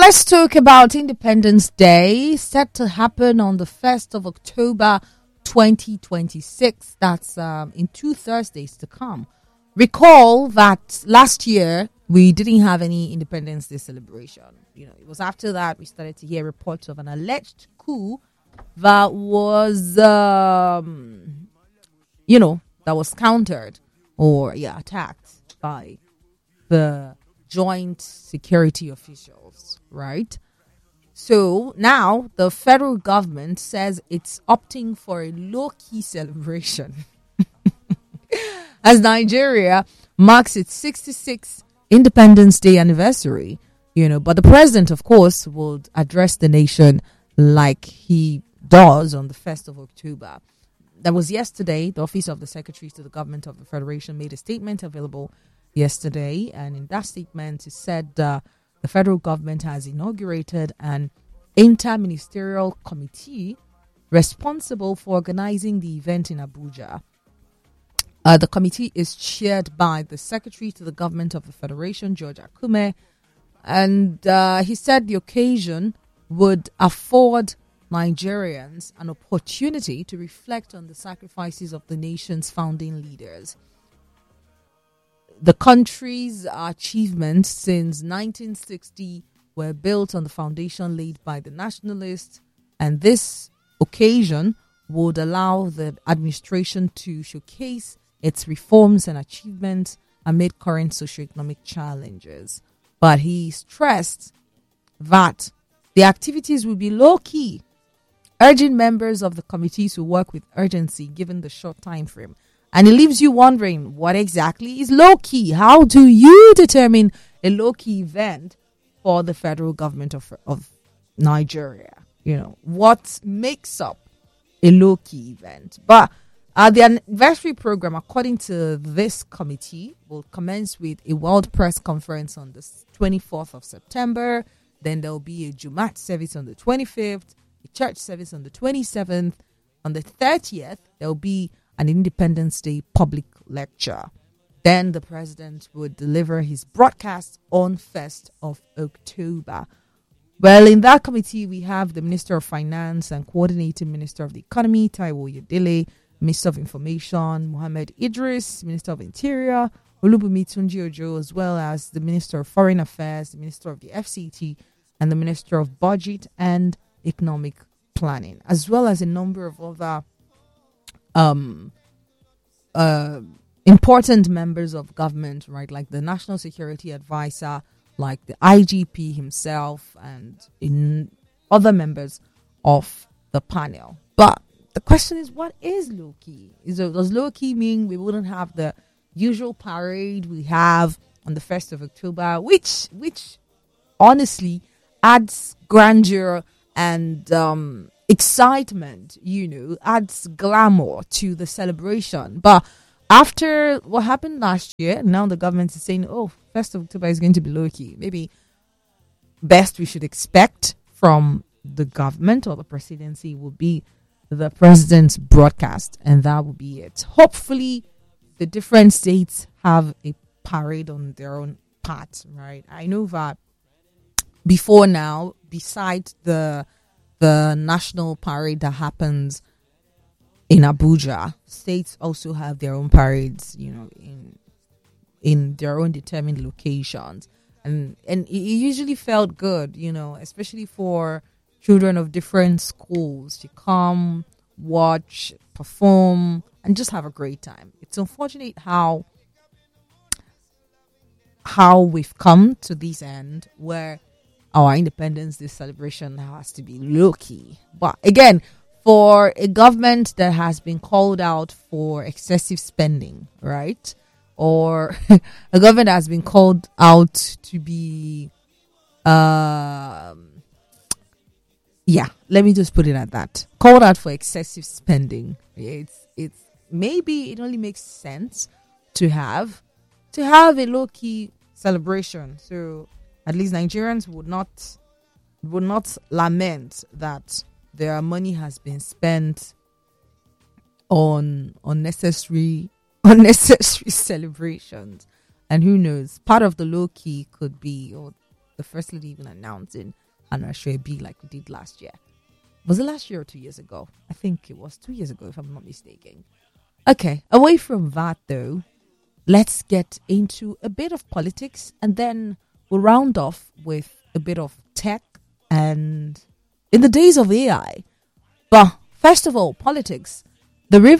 let's talk about Independence Day, set to happen on the 1st of October 2026. That's in 2 Thursdays to come. Recall that last year we didn't have any Independence Day celebration. It was after that we started to hear reports of an alleged coup that was, that was countered or attacked by the joint security officials, right? So now the federal government says it's opting for a low-key celebration as Nigeria marks its 66th Independence Day anniversary, but the president, of course, would address the nation like he does on the 1st of October. That was yesterday. The Office of the Secretary to the Government of the Federation made a statement available yesterday, and in that statement it said the federal government has inaugurated an interministerial committee responsible for organizing the event in Abuja. The committee is chaired by the Secretary to the Government of the Federation, George Akume, and he said the occasion would afford Nigerians an opportunity to reflect on the sacrifices of the nation's founding leaders. The country's achievements since 1960 were built on the foundation laid by the nationalists, and this occasion would allow the administration to showcase its reforms and achievements amid current socioeconomic challenges. But he stressed that the activities will be low-key, urging members of the committee to work with urgency given the short time frame. And it leaves you wondering, what exactly is low-key? How do you determine a low-key event for the federal government of Nigeria? What makes up a low-key event? But the anniversary program, according to this committee, will commence with a World Press Conference on the 24th of September. Then there will be a Jumat service on the 25th, a church service on the 27th. On the 30th, there will be an Independence Day public lecture. Then the president would deliver his broadcast on 1st of October. Well, in that committee, we have the Minister of Finance and Coordinating Minister of the Economy, Taiwo Oyedele, Minister of Information, Mohammed Idris, Minister of Interior, Olubunmi Tunji Ojo, as well as the Minister of Foreign Affairs, the Minister of the FCT, and the Minister of Budget and Economic Planning, as well as a number of other important members of government, right? Like the National Security Advisor, like the IGP himself, and in other members of the panel. But the question is, what is low-key? Does low-key mean we wouldn't have the usual parade we have on the 1st of October, which honestly adds grandeur and excitement, adds glamour to the celebration? But after what happened last year, now the government is saying, 1st of October is going to be low-key. Maybe best we should expect from the government or the presidency will be the president's broadcast, and that will be it. Hopefully, the different states have a parade on their own part, right? I know that before now, besides the national parade that happens in Abuja, states also have their own parades, in their own determined locations, and it usually felt good, especially for children of different schools to come, watch, perform, and just have a great time. It's unfortunate how we've come to this end where our Independence Day celebration has to be low-key. But again, for a government that has been called out for excessive spending, right? Or a government that has been called out to be let me just put it at that. Called out for excessive spending. It's maybe it only makes sense to have a low-key celebration. So at least Nigerians would not lament that their money has been spent on unnecessary celebrations. And who knows, part of the low-key could be, or the First Lady even announcing an Ashwebi like we did last year. Was it last year or 2 years ago? I think it was 2 years ago, if I'm not mistaken. Okay, away from that though, let's get into a bit of politics and then we'll round off with a bit of tech and in the days of AI. But first of all, politics. The river